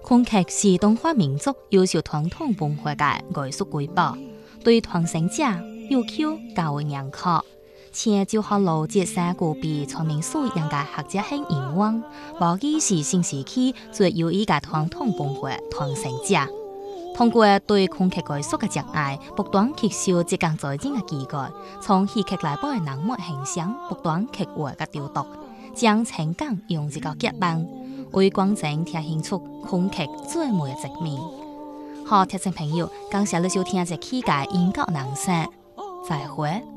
昆曲是中华民族优秀传统文化嘅艺术瑰宝，对传承者要求较为严苛，且就好路接受过比传民所样嘅学者很引往，无疑是新时期最有意嘅传统文化传承者。通过对昆曲艺术嘅热爱，不断吸收即間在境嘅機會，從戲劇內部嘅人物形象不斷刻畫嘅雕琢，將情感用一個結伴，為觀眾呈現出昆曲最美嘅一面。好，聽眾朋友，感謝你收聽這期嘅音樂人生，再會。